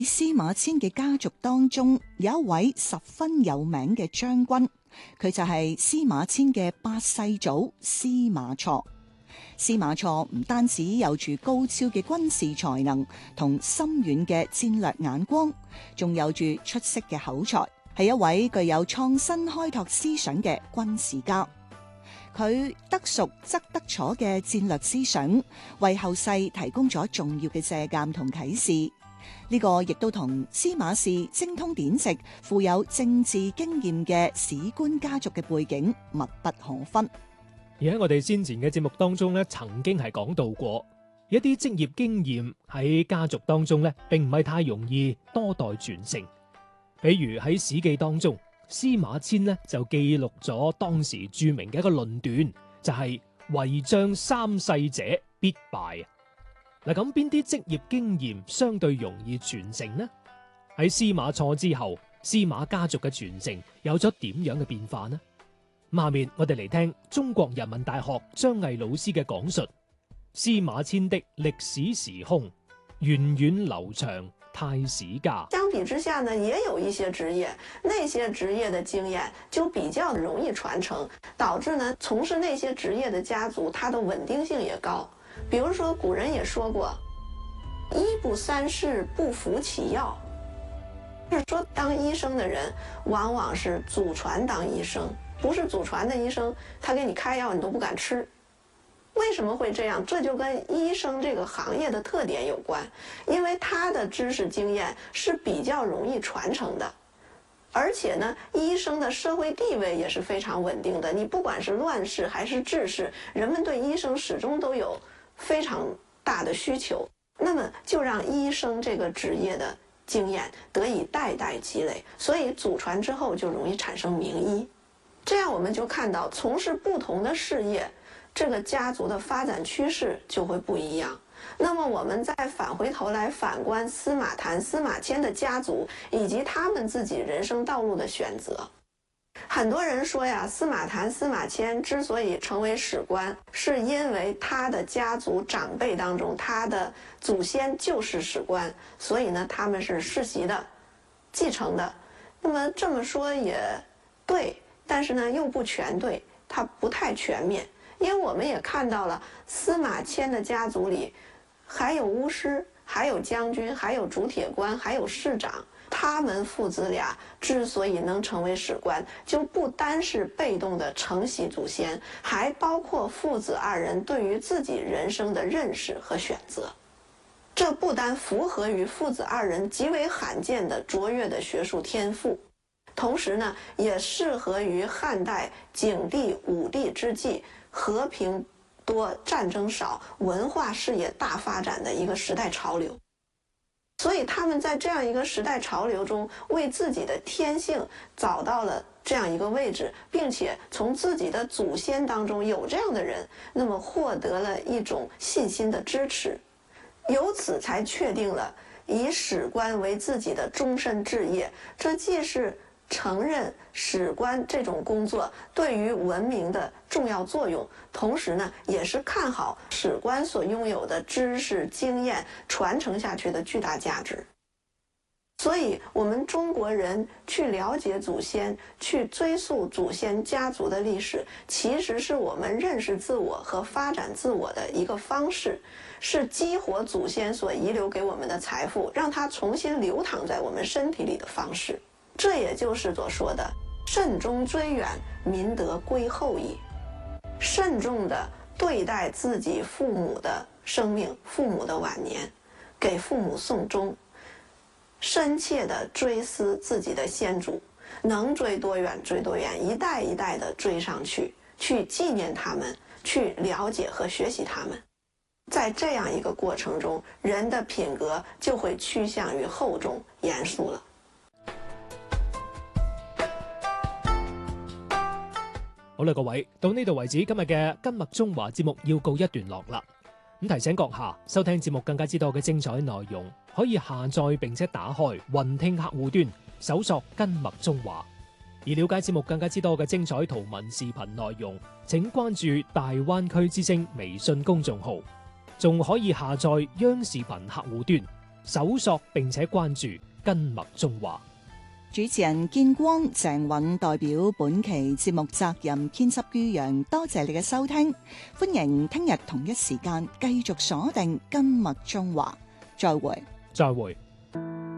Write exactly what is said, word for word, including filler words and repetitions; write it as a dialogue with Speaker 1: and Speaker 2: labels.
Speaker 1: 司馬遷嘅家族當中有一位十分有名嘅將軍，佢就係司馬遷嘅八世祖司馬錯。司馬錯唔單止有住高超嘅軍事才能同深遠嘅戰略眼光，仲有住出色嘅口才，係一位具有創新開拓思想嘅軍事家。佢得熟則得楚嘅戰略思想，為後世提供咗重要嘅借鑒同啟示。呢個亦都同司馬氏精通典籍、富有政治經驗嘅史官家族嘅背景密不可分。
Speaker 2: 而喺我哋先前嘅節目當中咧，曾經係講到過，一啲職業經驗喺家族當中咧，並唔係太容易多代傳承。比如喺《史記》當中，司馬遷呢就記錄咗當時著名嘅一個論斷，就係、是、為將三世者必敗。嗱，咁邊啲職業經驗相對容易傳承呢？喺司馬錯之後，司馬家族嘅傳承有咗點樣嘅變化呢？下面我哋嚟聽中國人民大學張毅老師嘅講述：司馬遷的歷史時空，源遠流長太史家。
Speaker 3: 相比之下呢，也有一些職業，那些職業的經驗就比較容易傳承，導致呢從事那些職業的家族，它的穩定性也高。比如說，古人也說過，醫不三世，不服其藥。就是說，當醫生的人往往是祖傳當醫生，不是祖傳的醫生，他給你開藥你都不敢吃。為什麼會這樣？這就跟醫生這個行業的特點有關，因為他的知識經驗是比較容易傳承的，而且呢，醫生的社會地位也是非常穩定的。你不管是亂世還是治世，人們對醫生始終都有非常大的需求，那麼就讓醫生這個職業的經驗得以代代積累，所以祖傳之後就容易產生名醫。這樣我們就看到，從事不同的事業，這個家族的發展趨勢就會不一樣。那麼我們再返回頭來反觀司馬談、司馬遷的家族以及他們自己人生道路的選擇。很多人說呀，司馬談、司馬遷之所以成為史官，是因為他的家族長輩當中，他的祖先就是史官，所以呢，他們是世襲的、繼承的。那麼這麼說也對，但是呢，又不全對，它不太全面。因為我們也看到了司馬遷的家族裏，還有巫師，還有將軍，還有主鐵官，還有市長。他們父子倆之所以能成為史官，就不單是被動的承襲祖先，還包括父子二人對於自己人生的認識和選擇。這不單符合於父子二人極為罕見的卓越的學術天賦，同時呢，也適合於漢代景帝武帝之際和平多、戰爭少、文化事業大發展的一個時代潮流。所以他們在這樣一個時代潮流中，為自己的天性找到了這樣一個位置，並且從自己的祖先當中有這樣的人，那麼獲得了一種信心的支持，由此才確定了以史官為自己的終身志業。這既是承認史官這種工作對於文明的重要作用，同時呢，也是看好史官所擁有的知識經驗傳承下去的巨大價值。所以，我們中國人去了解祖先，去追溯祖先家族的歷史，其實是我們認識自我和發展自我的一個方式，是激活祖先所遺留給我們的財富，讓它重新流淌在我們身體裡的方式。這也就是所說的慎終追遠，民德歸厚矣。慎重地對待自己父母的生命，父母的晚年，給父母送終，深切地追思自己的先祖，能追多遠追多遠，一代一代地追上去，去紀念他們，去了解和學習他們。在這樣一個過程中，人的品格就會趨向於厚重嚴肅了。
Speaker 2: 好啦，各位，到呢度為止，今日嘅今麥中華節目要告一段落啦。咁提醒閣下，收聽節目更加知道嘅精彩內容，可以下載並且打開雲聽客戶端，搜索今麥中華。而了解節目更加知道嘅精彩圖文視頻內容，請關注大灣區之聲微信公眾號，仲可以下載央視頻客戶端， 搜索並且關注根脈中華。
Speaker 1: 主持人建光、鄭允代表本期節目責任編輯于洋，多謝你嘅收聽，歡迎聽日同一時間繼續鎖定根脈中華，再會。
Speaker 2: 再會。